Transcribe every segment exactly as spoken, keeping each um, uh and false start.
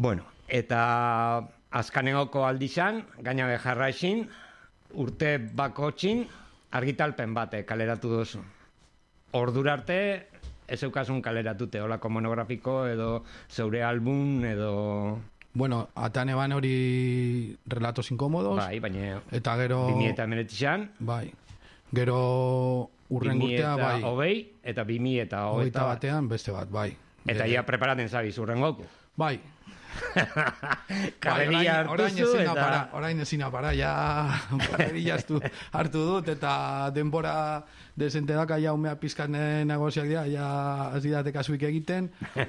Bueno, eta azkanegoko aldizan, gainabe jarraixin, urte bakotxin, argitalpen bate kaleratu duzu. Ordura arte, ez eukasun kaleratute, holako monografiko edo zeure album edo... Bueno, atan eban hori relatos incómodos. Bai, baina... Eta gero... bi mila hemeretzan. Bai. Gero urren urtea, bai. bi mila hogei eta bi mila hogeita batean beste bat, bai. Eta ia preparaten zabiz urren goku. Bai. Karreria hartu zu eta... Para, orain ezina para, ja karreria hartu dut, eta denbora desente daka ja umea pizkan negoziak dira, ja azidate kasuik egiten,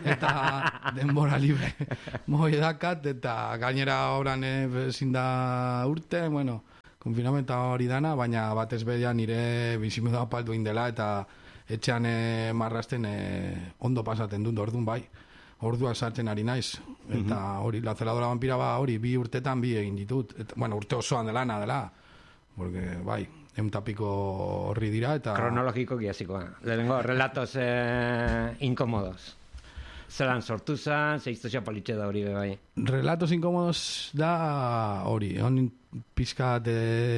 eta denbora libre moi dakat, eta gainera oran ezin da urte, bueno, konfinamenta hori dana, baina batez berean nire bizimudu apaldu indela, eta etxean e, marrasten e, ondo pasaten dut, orduan bai. Ordua sartzen ari naiz, eta hori, la celadora vampira ba, hori, bi urtetan bi egin ditut. Eta, bueno, urte osoan delana dela, porque, bai, euntapiko horri dira, eta... Kronologiko giazikoa. Lehenengo, relatos eh, inkomodos. Zeran sortu zan, zeiztozia politxe da hori, bai. Relatos inkomodos da hori, hon pizka de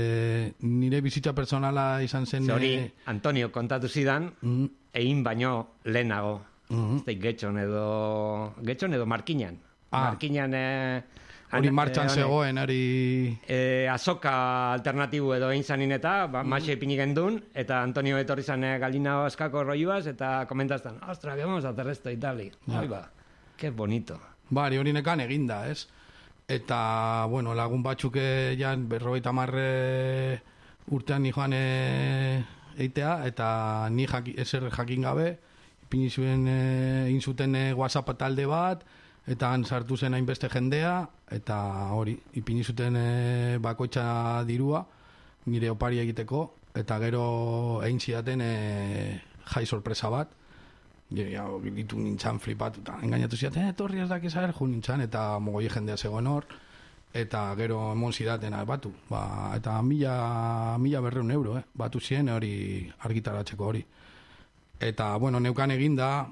nire bizitza personala izan zen... Hori, Antonio kontatu zidan, mm. egin baino lehenago. Mm-hmm. Este getxon edo getxon edo markinan. Ah. Markinan eh, hori martxan eh, zegoen, hori... Eh, azoka alternatibu edo egin zanin eta, ba, mm. maxe ipini gendun, eta Antonio etorri zan eh, galina askako roiuaz, eta komentaztan, ostra, que vamos a hacer esto, itali. Ah. Ai ba, que bonito. Bari, hori nekan eginda, ez? Eta, bueno, lagun batzuk jan berrogeita marre urtean ni joan e, eitea, eta ni jaki, ezer jakin gabe, ipini zuen egin zuten e, WhatsApp talde bat, eta han sartu zen hainbeste jendea, eta hori, ipini zuten e, bakoitza dirua, nire opari egiteko, eta gero egin zidaten e, jai sorpresa bat, ja, ditu nintzan flipatu, eta engainatu zidaten, eh, torri ez dakizar, ju nintzan, eta mogoi jendea zegoen hor, eta gero emon zidaten batu, ba, eta mila, mila berreun euro, eh, batu ziren hori argitaratzeko hori. Eta, bueno, neukan eginda,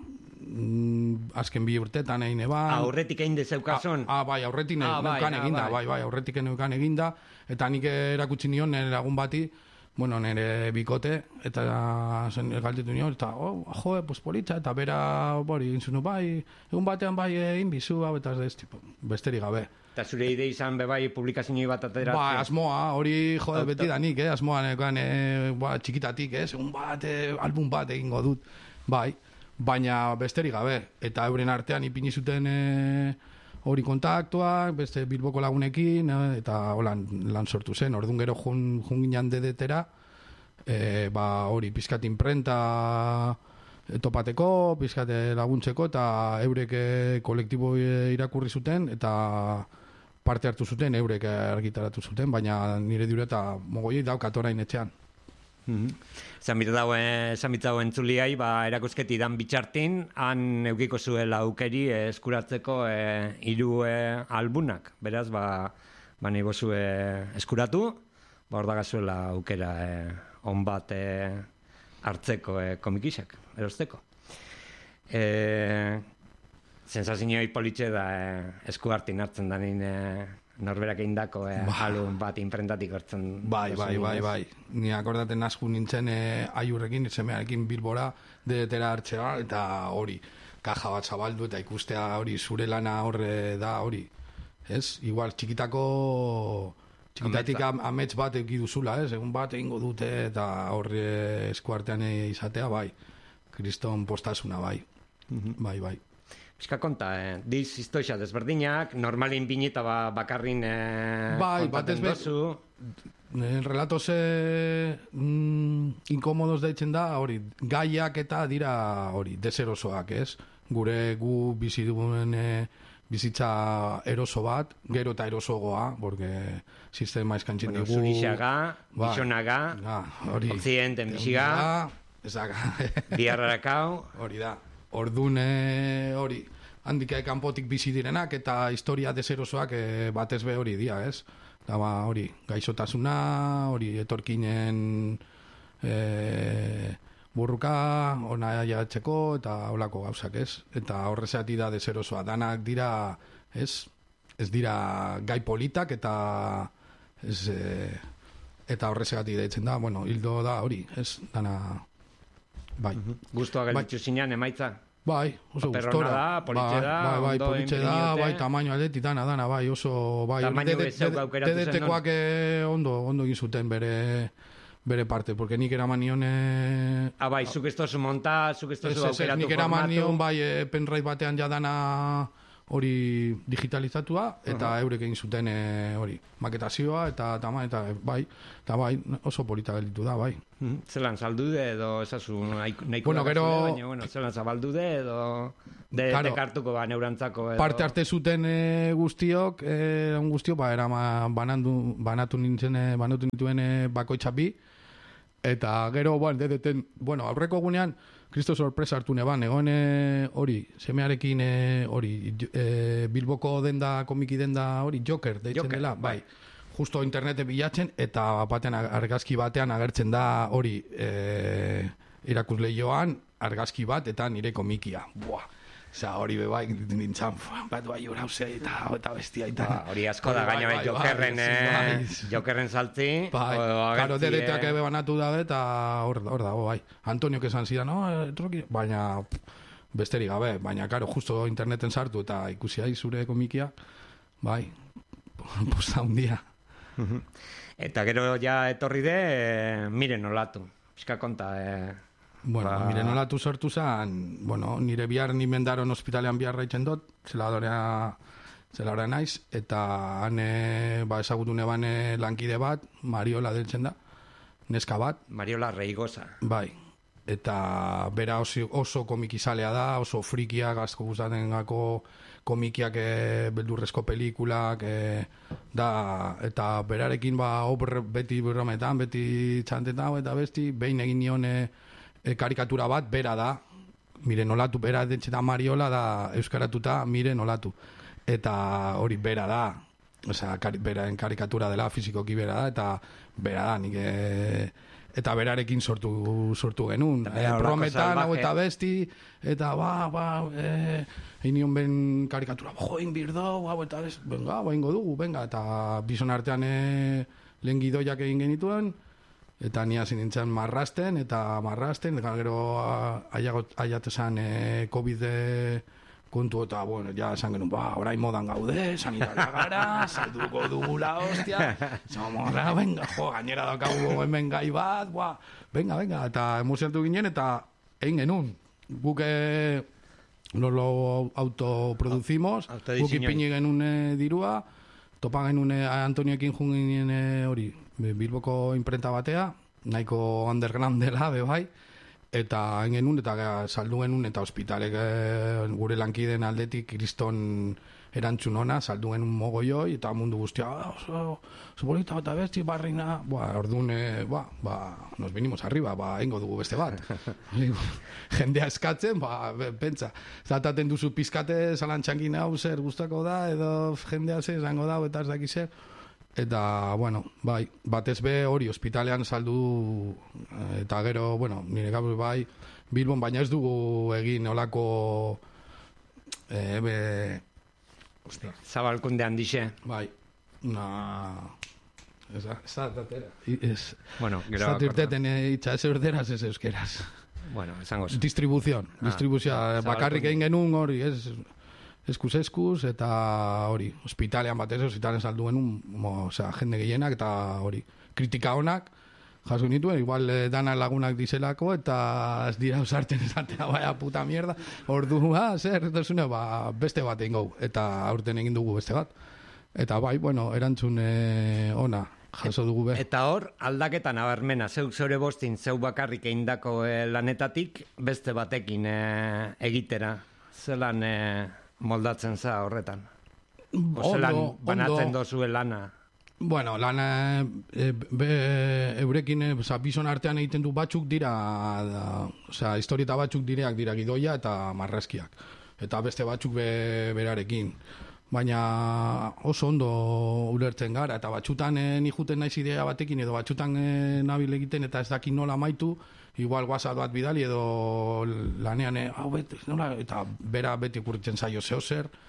mm, azken bi urtetan egin eban... Aurretik egin dezeukason? Ah, bai, aurretik ne, ah, neukan bai, eginda, ah, bai. bai, bai, aurretik neukan eginda, eta nik erakutsi nion nire lagun bati, bueno, nire bikote, eta zen galdetu nion, eta, oh, jo, pues politza, eta bera, bori, egin zunu, bai, egun batean bai egin bizu, hau, eta ez, tipo, besterik gabe. Eta zure ide izan bebai publikazioi bat ateratzen? Ba, asmoa, hori jode beti da nik, eh? Asmoa nekan, eh, ba, txikitatik, eh? Egun bat, eh, album bat egingo dut, bai, baina besterik gabe, eta euren artean ipini zuten eh, hori kontaktuak, beste Bilboko lagunekin, eh, eta holan lan sortu zen, orduan gero jun, jun ginen dedetera, eh, ba, hori pizkat imprenta topateko, pizkat laguntzeko, eta eurek kolektibo irakurri zuten, eta parte hartu zuten, eurek argitaratu zuten, baina nire diure eta mogoi daukat orain etxean. Zambitza dauen entzuliai, ba, erakusketi dan bitxartin, han eukiko zuela aukeri eskuratzeko e, hiru e, albunak. Beraz, ba, ba nahi zue eskuratu, ba, hor dagazuela aukera e, on bat e, hartzeko e, komikisak, erosteko. E, Sensazioi politxe da e, esku hartin hartzen da nien e, norberak eindako e, ba. Alun bat imprentatik hartzen. Bai, bai, bai, bai. Ni akordaten nazku nintzen e, aiurrekin, semearekin Bilbora dedetera hartzea, eta hori, kaja bat zabaldu, eta ikustea hori zure lana horre da hori. Ez? Igual, txikitako... Txikitatik amets bat egiduzula, ez? Egun bat egingo dute, eta horre eskuartean izatea, bai. Kriston postasuna, bai. Mm-hmm. Bai, bai. Eska konta, eh? Diz historia desberdinak, normalin binita ba, bakarrin eh, bai, kontaten dozu. Relatos eh, mm, inkomodos deitzen da, hori, gaiak eta dira hori, deserosoak, ez? Gure gu bizi dugun eh, bizitza eroso bat, gero eta erosogoa, porque sistema eskantzin bueno, dugu... Zurixaga, bisonaga, occidenten biziga, biarrarakau, hori da. Ordune hori, handik kanpotik bizi direnak eta historia deserosoak e, batez be hori dia, ez? Da ba, hori, gaixotasuna, hori etorkinen e, burruka, ona jatzeko eta holako gauzak, ez? Eta horrezati da deserosoa. Danak dira ez, ez dira gai politak eta ez, e, eta horrezegatik deitzen da, bueno, hildo da hori, ez, dana, bai. Guztua gelditzu zinean, emaitza? Bai, oso Perrona gustora. da, politxe da, bai, bai, ondo politxe da, inprimiote. bai, tamaino aldeti, dana, dana, bai, oso, bai, Tamaino bezau aukeratu zen, dedetekoak ondo, ondo egin zuten bere, bere parte, porque nik eraman nion... Eh, ah, bai, zuk ez tozu monta, zuk ez ez, tozu ez, ez, aukeratu nik eraman formatu. nion, bai, eh, pendrive batean jadana hori digitalizatua, eta uh-huh. eurek egin zuten eh, hori, maketazioa, eta, tama, eta bai, eta bai, oso polita gelditu da, bai. Mm, zelan saldude edo esazu nahiko bueno, gero, baina, bueno, zelan zabaldude edo de, claro, dekartuko ba, neurantzako edo... Parte arte zuten e, guztiok, e, un guztiok, ba, era banandu, banatu nintzen, e, banatu nituen e, bakoitza bi, eta gero, bueno, dedeten, bueno, aurreko gunean, Kristo sorpresa hartu neban, egon e, hori, semearekin e, hori, e, Bilboko denda, komiki denda hori, Joker, deitzen Joker, dela, bai. bai. Justo internete bilatzen, eta batean argazki batean agertzen da hori e, irakusleioan, argazki bat, eta nire komikia. Buah, oza, hori bebai nintzen, bat bai urauzea, eta, eta bestia, eta... Ba, hori asko da gaina, bai, Jokerren, bai, eh, Jokerren saltzi, bai, o claro, agertzi, dedeteak eh, ebe banatu dabe, eta hor, hor dago, bai. Antonio esan zidan, no, eh, troki, baina besterik gabe, baina, karo, justo interneten sartu, eta ikusi ai zure komikia, bai, posta un dia. Eta gero ja etorri de, eh, miren olatu, pixka konta, eh, Bueno, ba... miren olatu sortu zan, bueno, nire bihar ni mendaron ospitalean bihar raitzen dut, zeladorea, zeladorea naiz, eta hane, ba, ezagutu neban lankide bat, Mariola deltzen da, neska bat. Mariola Reigosa. Bai, eta bera oso, oso komikizalea da, oso frikia, gazko gustaten gako komikiak, e, beldurrezko pelikulak, e, da, eta berarekin ba, opr, beti brometan, beti txantetan, eta besti, behin egin nion e, e, karikatura bat, bera da, miren olatu, bera dentxeta Mariola da, euskaratuta, miren olatu, eta hori bera da, osea, kari, beraen karikatura dela, fizikoki bera da, eta bera da, nik e, eta berarekin sortu sortu genuen. E, brometan, hau eta besti, eta ba, ba, e, inion ben karikatura, join birdo, hau eta besti, venga, ba, ingo dugu, venga, eta bizon artean e, lehen gidoiak egin genituen, eta ni hasi nintzen marrasten, eta marrasten, eta gero aiatesan e, COVID kontu, eta, bueno, ja, esan genuen, ba, orain modan gaude, sanitaria gara, salduko dugula, hostia, somorra, venga, jo, gainera daukagu hemen gai bat, ba, venga, venga, eta emozionatu ginen, eta egin genuen, guk e, nos lo autoproducimos, guk ipini genuen e, dirua, topa genuen e, Antonioekin jun ginen e, hori, Bilboko imprenta batea, nahiko underground dela, bebai, eta genuen, eta saldu genuen, eta ospitalek e, gure lankiden aldetik kriston erantzun ona, saldu genuen mogoioi, eta mundu guztia, oso, oso bolita eta besti, barrina, ba, orduan, e, ba, ba, nos venimos arriba, ba, ingo dugu beste bat. Jendea eskatzen, ba, pentsa, zataten duzu pizkate, zalantxankin hau zer gustako da, edo jendea zer zango da, eta ez daki zer. Eta, bueno, bai, batez be hori ospitalean saldu, eta gero, bueno, nire gabuz bai, Bilbon, baina ez dugu egin olako, e, be, ostia. Zabalkunde handixe. Bai, na, ez da, ez da, datera. Ez, bueno, gero, ez da tirteten itxa, ez eurderaz, ez euskeraz. Bueno, esango. Distribuzion, ah, distribuzioa, bakarrik egin genuen hori, ez, eskuz eskuz, eta hori, ospitalean batez, ospitalean saldu genuen, osea, jende gehienak, eta hori, kritika honak, jaso nituen, igual eh, dana lagunak dizelako, eta ez dira usartzen esatea, baina puta mierda, ordua, zer, duzune, ba, beste bat egin gau, eta aurten egin dugu beste bat. Eta bai, bueno, erantzun eh, ona, jaso dugu be. Eta hor, aldaketa nabarmena, zeu zeure bostin, zeu bakarrik eindako eh, lanetatik, beste batekin eh, egitera, zelan... Eh, moldatzen za horretan. Ozelan banatzen dozue lana. Bueno, lana e, be, eurekin, e, bizon artean egiten du batzuk dira, da, osea, historieta batzuk direak dira gidoia eta marrazkiak. Eta beste batzuk be, berarekin. Baina oso ondo ulertzen gara, eta batzutan e, ni juten naiz idea batekin, edo batzutan e, nabil egiten, eta ez dakin nola maitu, igual WhatsApp bat bidali edo lanean, hau beti, nola, eta bera beti kurritzen zaio zeo zer,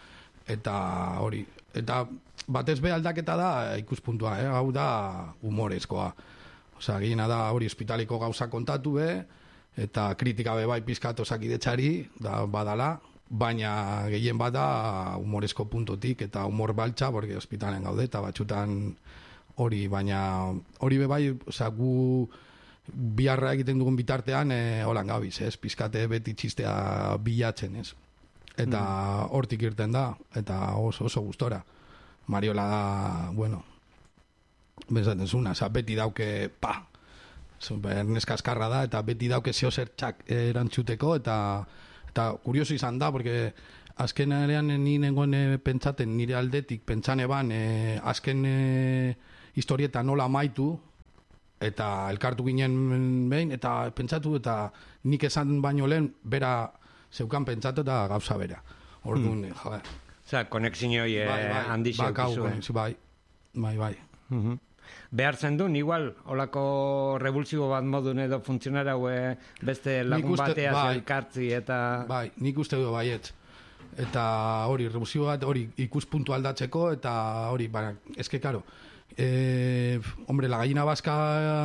eta hori, eta batez be aldaketa da ikuspuntua, eh? Hau da humorezkoa. Osea, gehiena da hori ospitaliko gauza kontatu be, eta kritika be bai pizkat Osakidetzari, da badala, baina gehien bada humorezko puntotik, eta humor baltza, porque ospitalen gaude, eta batxutan hori, baina hori be bai, osea, gu biharra egiten dugun bitartean, e, holan gabiz, ez? Pizkate beti txistea bilatzen, ez? Eta hortik irten da, eta oso, oso gustora. Mariola da, bueno, bezaten zuna, oza, beti dauke, pa, neska askarra da, eta beti dauke zeo zer txak erantzuteko, eta, eta kurioso izan da, porque azken arean ni nengoen pentsaten, nire aldetik, pentsane ban, e, azken e, historieta nola amaitu, eta elkartu ginen behin, eta pentsatu, eta nik esan baino lehen, bera zeukan pentsatu eta gauza bera. Orduan, hmm. joder. Osa, konexioi bai, bai, handi xeutizu. Bai, bai, bai. Uh-huh. Behar zen duen, igual, holako revulsibo bat modun edo funtzionara hue beste lagun uste, batea bai, zelkartzi eta... Bai, nik uste du baiet. Eta hori, revulsibo bat, hori ikuspuntu aldatzeko, eta hori, baina, eske, karo, eh, hombre, la gallina baska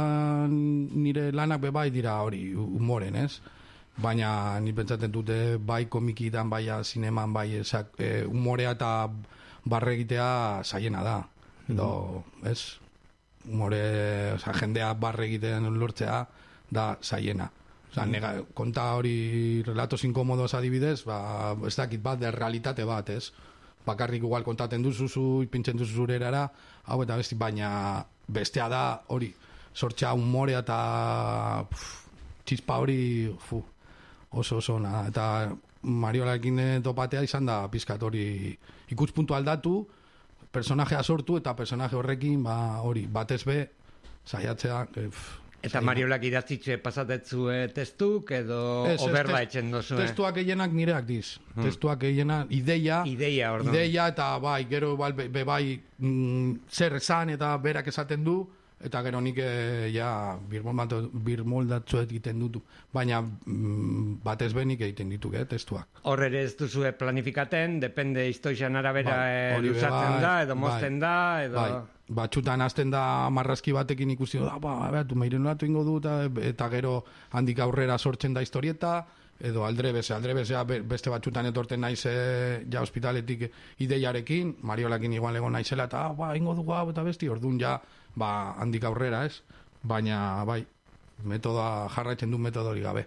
nire lanak be bai dira hori, humoren, ez? Baina ni pentsatzen dute bai komikitan, bai zineman, bai esak, e, humorea eta barregitea saiena da. Edo, mm-hmm. ez? Humore, oza, jendea barregiten lortzea da saiena. Oza, mm-hmm. nega, konta hori relatos inkomodos adibidez, ba, ez dakit bat, de realitate bat, ez? Bakarrik igual kontaten duzuzu, ipintzen duzu zure erara, hau eta besti, baina bestea da hori, sortzea humorea eta pff, txispa hori, fu. Oso, oso, na. Eta Mariolarekin topatea izan da pizkat hori ikuspuntu aldatu, personajea sortu eta personaje horrekin ba, hori batez be saiatzea. Pff, eta Mariolak idatzitxe pasatetzu testuk edo es, oberba test, etxen dozu? Testuak eienak nireak diz. Hmm. Testuak eienak, ideia, ideia, ideia eta bai, gero be, be bai mm, zer esan eta berak esaten du, eta gero nik e, ja birmoldatzu egiten dutu, baina mm, batez benik egiten ditu, eh, testuak. Hor ere ez duzu planifikaten, depende historian arabera bai, luzatzen bai, da, edo mozten bai, da, edo... Bai, batxutan hasten da marrazki batekin ikusi, da, ba, behatu, meiren latu ingo du, eta, eta gero handik aurrera sortzen da historieta, edo aldrebeze, aldrebezea beste batxutan etorten naiz e, ja ospitaletik ideiarekin, Mariolakin igual egon naizela, eta ba, ingo du hau eta besti, orduan ja, ba, handik aurrera, ez? Baina, bai, metodoa jarraitzen du metodori gabe.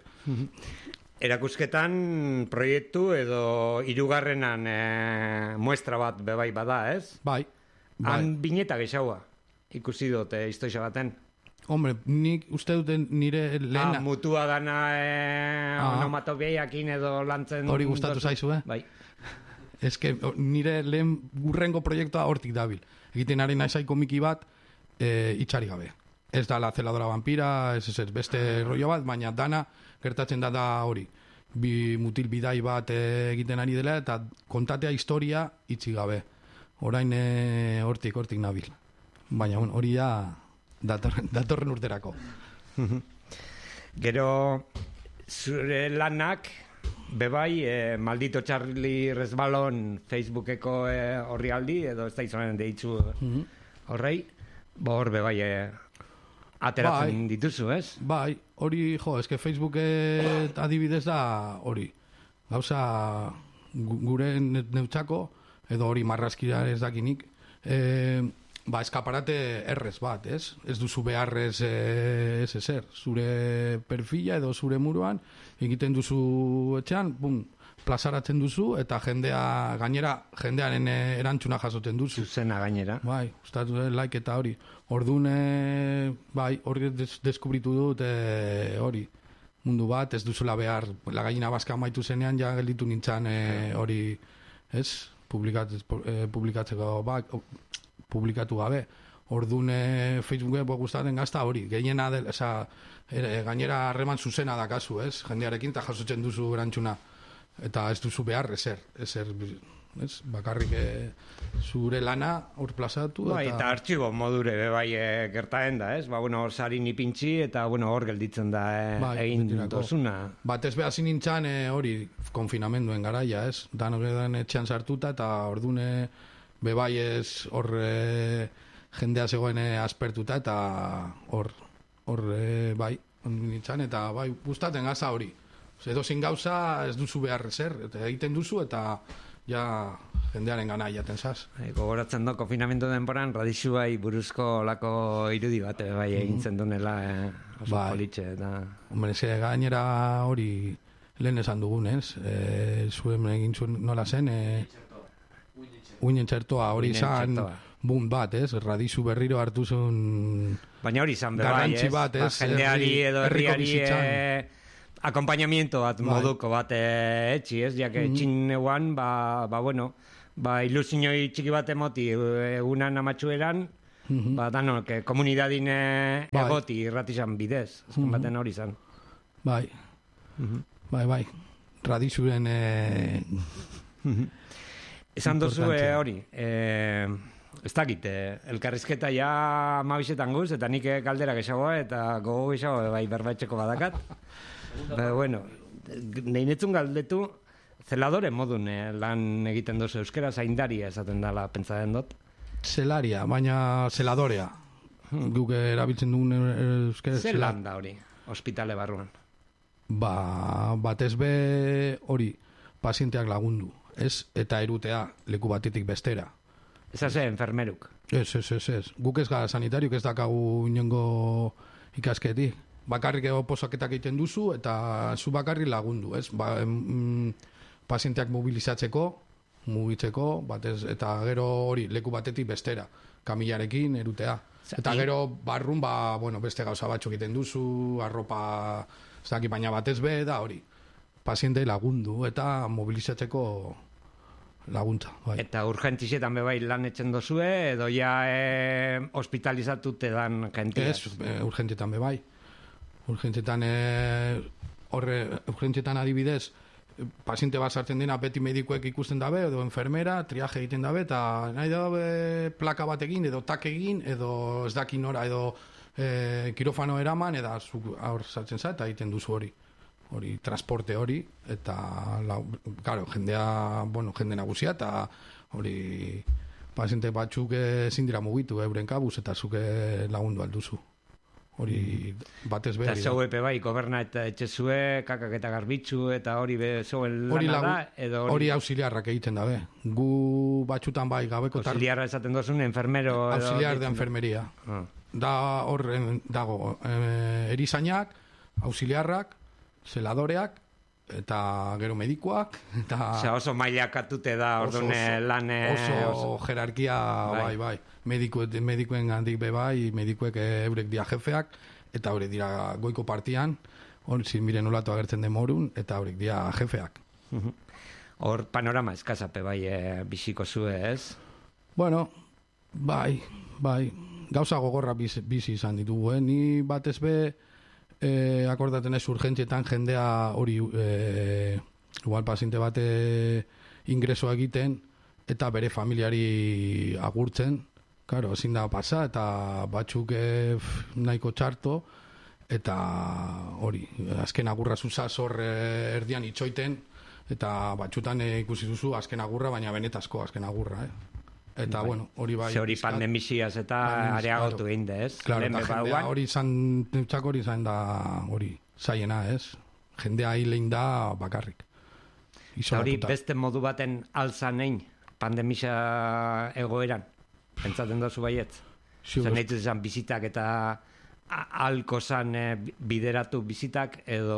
Erakusketan proiektu edo hirugarrenan e, muestra bat bebai bada, ez? Bai. bai. Han bineta gexaua, ikusi dut e, historia baten. Hombre, nik uste duten nire lehena... Ah, mutua dana e, ah. onomatopiakin edo lantzen... Hori gustatu dozu. Zaizu, eh? Bai. Ez que nire lehen gurrengo proiektua hortik dabil. Egiten ari naizai komiki bat, e, itxari gabe. Ez da la celadora vampira, ez ez beste rollo bat, baina dana gertatzen da da hori. Bi mutil bidai bat e, egiten ari dela, eta kontatea historia itxi gabe. Orain e, hortik, hortik nabil. Baina hori da... Datorren, datorren urterako. Gero zure lanak bebai e, Maldito Charlie Resbalon Facebookeko e, horri aldi edo ez da izanen deitzu mm-hmm. horrei bo hor bebai e, ateratzen bai, dituzu, ez? Bai, hori jo, eske Facebook adibidez da hori gauza gure neutzako edo hori marrazkira ez dakinik eee Ba, eskaparate errez bat, ez? Ez duzu beharrez ez ezer. Zure perfila edo zure muruan, egiten duzu etxean, bum, plazaratzen duzu, eta jendea, gainera, jendearen erantzuna jasoten duzu. Zuzena gainera. Bai, ustatu, eh, like eta hori. Orduan, eh, bai, hori des, deskubritu dut, eh, hori, mundu bat, ez duzula behar, la gallina baska amaitu zenean, ja gelditu nintzen eh, hori, ez? Publikatzeko, eh, publikatzeko, bai, publikatu gabe. Orduan e, Facebooken gustatzen gazta hori. Gehiena, de, eza, e, gainera harreman zuzena da kasu, ez? Jendearekin eta jasotzen duzu erantzuna. Eta ez duzu behar, ezer. Ezer ez? Bakarrik e, zure lana hor plazatu. Bai, eta, eta artxibo modure be bai e, gertaen da, ez? Ba, bueno, hor sarin ipintxi eta, bueno, hor gelditzen da e, bai, egin dozuna. Batez be hasi nintzan e, hori konfinamenduen garaia, ez? Danok edan etxean sartuta eta ordune be bai ez hor e, jendea zegoen e, aspertuta eta hor, hor e, bai, nintzan eta bai, gustaten gaza hori. Edo zin gauza ez duzu behar zer, eta egiten duzu eta ja jendearen gana jaten zaz. E, gogoratzen do, konfinamendu denporan, radixuai buruzko lako irudi bat, bai, egin zen dunela, eh, oso bai. Politxe, eta... Hombre, ze gainera hori lehen esan dugun, ez? E, zuen egin zuen nola zen, e, uinen txertoa, hori izan bun bat, ez? Radizu berriro hartu zuen... Baina hori izan, bai, ez? Bat, ez? Ba, jendeari edo herriari... Acompañamiento bat, bai. Moduko bat e, etxi, ez? Jak mm-hmm. Etxin eguan, ba, ba, bueno, ba, ilusiñoi txiki bat emoti egunan amatxueran, mm-hmm. ba, danok, komunidadin bai. Egoti irratizan bidez, azken mm-hmm. baten hori izan. Bai, mm-hmm. bai, bai, radizuren... E... Mm-hmm. Esan dozu hori, e, ez dakit, e, elkarrizketa ja amabizetan guz, eta nik kaldera gehiagoa, eta gogo gehiagoa bai berbaitxeko badakat. Ba, bueno, nehinetzun galdetu, zeladore modun eh, lan egiten dozu euskera, zaindaria esaten dela, pentsatzen dut. Zelaria, baina zeladorea. Hmm. Guk erabiltzen dugun euskera. Zelan da hori, ospitale barruan? Ba, batez be hori, pazienteak lagundu, ez? Eta erutea leku batetik bestera. Ez haze, enfermeruk? Ez, ez, ez, ez. Guk ez gara sanitariuk ez dakagu inongo ikasketik. Bakarrik oposaketak egiten duzu eta zu bakarrik lagundu, ez? Ba, em, pazienteak mobilizatzeko, mugitzeko, batez, eta gero hori leku batetik bestera, kamilarekin, erutea. Eta gero barrun, ba, bueno, beste gauza batzu egiten duzu, arropa, ez daki, baina batez be, da hori. Paziente lagundu eta mobilizatzeko laguntza. Bai. Eta urgentizietan bebai lan etxen dozue, edo ja e, hospitalizatute dan jentia? Ez, e, urgentietan bebai. Urgentietan, e, horre, urgentietan adibidez, paziente bat sartzen dena beti medikuek ikusten dabe, edo enfermera, triaje egiten dabe, eta nahi dabe plaka bat egin, edo tak egin, edo ez dakin nora, edo e, kirofano eraman, eta hor sartzen za, eta egiten duzu hori. Hori, transporte hori, eta, la, claro, jendea, bueno, jende nagusia, eta hori, paziente batzuk ezin dira mugitu euren kabuz, eta zuke lagundu alduzu. Hori batez behar. Eta zeu epe bai, goberna eta etxezue, kakak eta garbitzu, eta hori be zeuen lana da, edo hori... Hori auxiliarrak egiten dabe. Gu batxutan bai gabeko... Auxiliarra esaten dozun, enfermero... Auxiliar de enfermeria. Ah. Da hor dago, eh, erizainak, auxiliarrak, zeladoreak, eta gero medikuak, eta... Osea, oso mailakatute da, ordune lan... Oso, oso jerarkia, bai, bai. bai. Mediku, medikuen gandik be bai, medikuek eurek dia jefeak, eta horrek dira goiko partian, hor zin miren olatu agertzen demorun, eta horrek dira jefeak. Hor panorama eskazape bai e, biziko zue, ez? Bueno, bai, bai, gauza gogorra biz, bizi izan ditugu, eh? Ni batez be, eh, akordaten ez urgentzietan jendea hori, eh, igual paziente bate ingresoa egiten, eta bere familiari agurtzen, claro, ezin da pasa, eta batzuk eh, nahiko txarto, eta hori, azken agurra zuzaz hor eh, erdian itxoiten, eta batzutan eh, ikusi duzu azken agurra, baina benetazko azken agurra, eh? Eta, bai. Bueno, hori bai... Ze hori pandemiziaz eta areagotu egin da, ez? Claro, eta jendea hori izan, txak hori izan da, hori, zaiena, ez? Jendea hilein da bakarrik. Eta hori beste modu baten alzan egin, pandemizia egoeran? Pentsaten dozu baietz? Zer nahi izan bizitak eta alko zan e, bideratu bizitak edo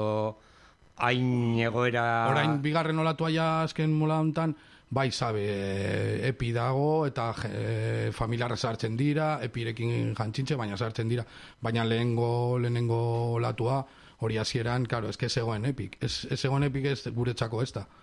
hain egoera... Orain bigarren olatu aia azken mola hontan, bai zabe epi dago eta e, familiarra sartzen dira, epirekin jantzintze, baina sartzen dira. Baina lehengo, lehenengo olatua hori hasieran, claro, eske zegoen epik. Ez, ez zegoen epik ez guretzako ez da.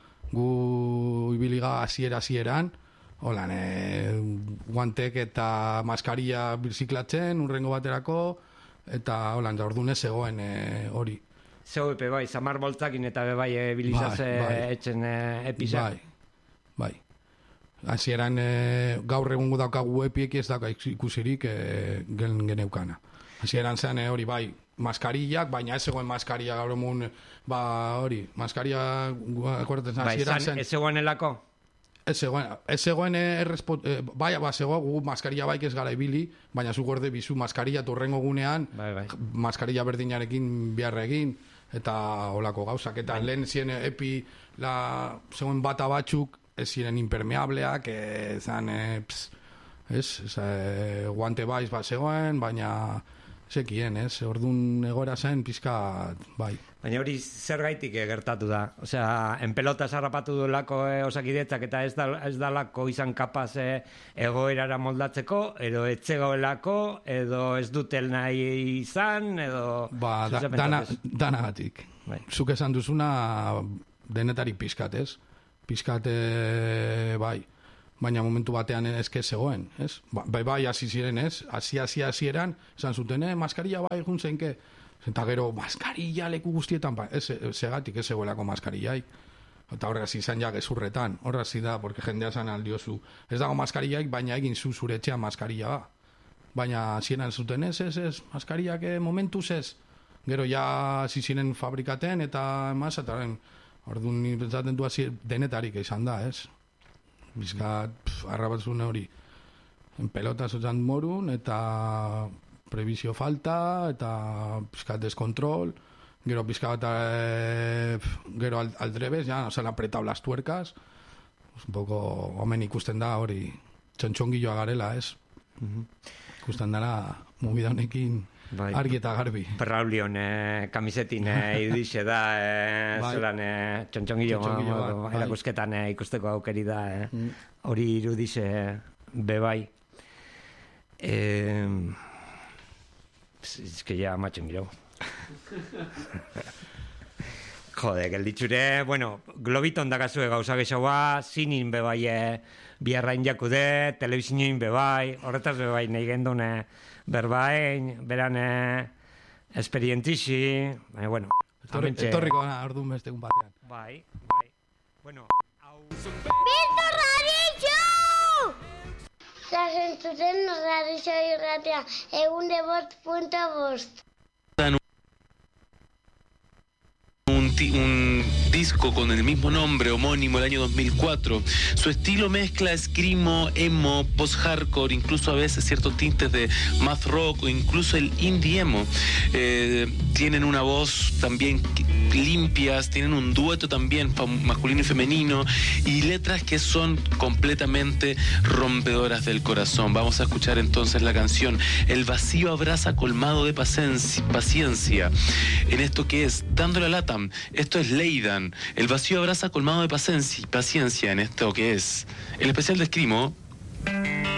Gu ibiliga hasiera hasieran, holan, e, guantek eta maskaria birziklatzen, urrengo baterako, eta holan, da ordunez zegoen hori. E, Zeu epe bai, zamar boltzakin eta be bai e, bilizaze bai, bai. etxen e, epizak. Bai, bai. Hasieran e, gaur egungo daukagu epiek ez dauka ikusirik e, gen, geneukana. Hasieran zen e, hori bai, maskarillak, baina ez zegoen maskarilla gaur egun, ba hori, maskarilla, akordatzen zen, hasieran zen... Ez zegoen elako? Ez zegoen, ez zegoen errespot... E, bai, ba, zegoen, gu maskarilla baik ez gara ibili, baina zu gorde bizu maskarilla turrengo gunean, bai, bai. maskarilla berdinarekin biharra egin, eta holako gauzak, eta bai. Lehen ziren epi, la, zegoen bata batzuk, ez ziren impermeableak, ezan, e, ez, e, guante baiz bat zegoen, baina zekien, ez, orduan egoera zen, pizka, bai. Baina hori zer gaitik gertatu da? Osea, en pelota zarrapatu duelako e, osakidetzak eta ez, da, ez dalako izan kapaz e, egoerara moldatzeko, edo etzegoelako, edo ez dutel nahi izan, edo... Ba, da, dana, danagatik. Bai. Zuk esan duzuna denetarik pizkat, ez? Pizkate, bai, baina momentu batean ezke zegoen, ez? Ba, bai, bai, hasi ziren, ez? Hasi, hasi, hasi eran, esan zuten, eh, maskarilla bai, juntzen, ke? Eta gero, maskarilla leku guztietan, ba, ez, segatik ez zegoelako maskarillai. Eta horregaz izan ja gezurretan, horregaz da, porque jendea zan aldiozu. Ez dago maskarillaik, baina egin zu zure etxean maskarilla ba. Baina ziren zuten, ez, ez, ez, maskarillak momentuz ez. Gero ja hasi ziren fabrikaten, eta emaz, eta orduan ni pentsatzen du hasi denetarik izan da, ez? Bizkat, arrabatzune hori. En pelota zotzan morun, eta previsio falta, eta bizkat deskontrol, gero bizkat e, gero al, aldrebes, ja, no se han apretado las tuercas, un poco, omen ikusten da hori, txontxongilloa garela, ez? Uh-huh. Ikusten dara, movida honekin, bai. Argi eta garbi. Perraulion eh, kamisetin eh, idixe da, eh, bai. Zelan eh, txontxongillo bai. Erakusketan eh, ikusteko aukeri da, eh. mm. Hori irudixe bebai. Eh, es que ya macho miró. Jode, gelditxure, bueno, globiton dakazue gauza gexaua, zinin bebai eh, biarrain jakude, telebizioin bebai, horretaz bebai nahi gendune, berbain, beran esperientixi, baina, bueno... Etorriko gana, orduan beste un batean. Bai, bai. Bueno, hau... Bilto Raditxo! Zazentzuten Raditxo irratea, egun de bost punto bost. Un disco con el mismo nombre, homónimo, el año dos mil cuatro. Su estilo mezcla screamo, emo, post-hardcore, incluso a veces ciertos tintes de math rock o incluso el indie emo. Eh, tienen una voz también limpias, tienen un dueto también masculino y femenino y letras que son completamente rompedoras del corazón. Vamos a escuchar entonces la canción El vacío abraza colmado de paciencia. En esto que es Dando la lata. Esto es Leidan. El vacío abraza colmado de paciencia en esto que es el especial de Screamo